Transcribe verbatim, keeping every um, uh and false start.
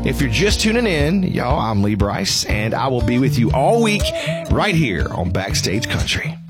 If you're just tuning in, y'all, I'm Lee Bryce, and I will be with you all week right here on Backstage Country.